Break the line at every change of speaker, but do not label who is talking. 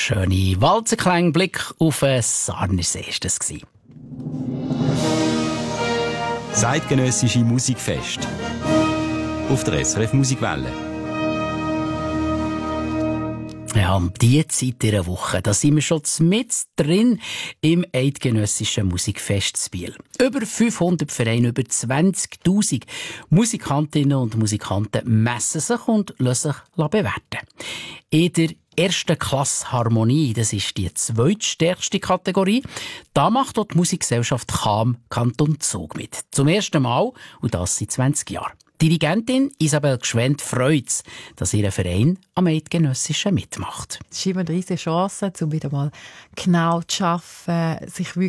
schöne Walzerklang, Blick auf den Sarnersee war das.
Zeitgenössische Musikfest auf der SRF Musikwelle.
Ja, um die Zeit dieser Woche, da sind wir schon mit drin im Eidgenössischen Musikfest in Biel. Über 500 Vereine, über 20'000 Musikantinnen und Musikanten messen sich und lassen sich bewerten. In der ersten Klasse Harmonie, das ist die zweitstärkste Kategorie, da macht dort die Musikgesellschaft Cham Kanton Zug mit. Zum ersten Mal, und das seit 20 Jahren. Dirigentin Isabel Gschwend freut es, dass ihr Verein am Eidgenössischen mitmacht.
Es ist immer eine riesige Chance, um wieder mal genau zu arbeiten, sich wirklich